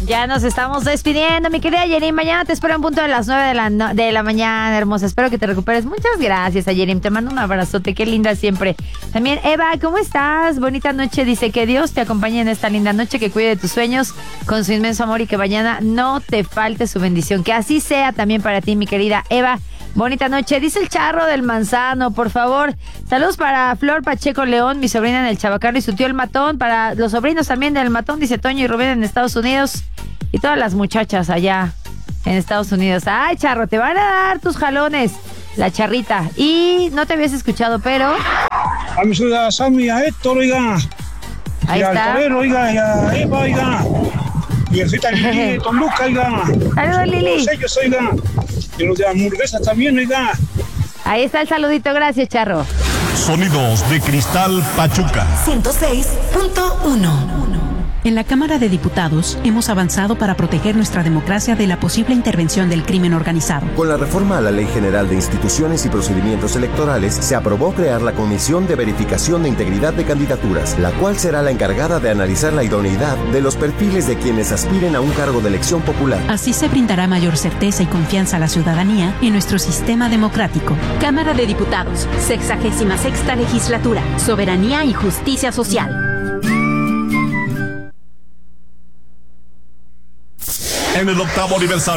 Ya nos estamos despidiendo, mi querida Yerim. Mañana te espero en punto de las 9 de la mañana, hermosa. Espero que te recuperes. Muchas gracias, Yerim. Te mando un abrazote. Qué linda siempre. También, Eva, ¿cómo estás? Bonita noche. Dice que Dios te acompañe en esta linda noche, que cuide de tus sueños con su inmenso amor y que mañana no te falte su bendición. Que así sea también para ti, mi querida Eva. Bonita noche. Dice el Charro del Manzano, por favor. Saludos para Flor Pacheco León, mi sobrina en el Chabacano y su tío el Matón. Para los sobrinos también del Matón, dice Toño y Rubén en Estados Unidos. Y todas las muchachas allá en Estados Unidos. Ay, Charro, te van a dar tus jalones. La charrita. Y no te habías escuchado, pero... A mi ciudad, Sammy, a Héctor, oiga. Ahí y está. Al Torero, oiga, y a Eva, oiga. Y el Zeta Lili, Don Luca, oiga. Saludos, Lili. Todos ellos, oiga. Y los de hamburguesas también, oiga. Ahí está el saludito. Gracias, Charro. Sonidos de Cristal Pachuca. 106.1. En la Cámara de Diputados hemos avanzado para proteger nuestra democracia de la posible intervención del crimen organizado. Con la reforma a la Ley General de Instituciones y Procedimientos Electorales, se aprobó crear la Comisión de Verificación de Integridad de Candidaturas, la cual será la encargada de analizar la idoneidad de los perfiles de quienes aspiren a un cargo de elección popular. Así se brindará mayor certeza y confianza a la ciudadanía en nuestro sistema democrático. Cámara de Diputados, 66ª Legislatura, Soberanía y Justicia Social. En el 8º aniversario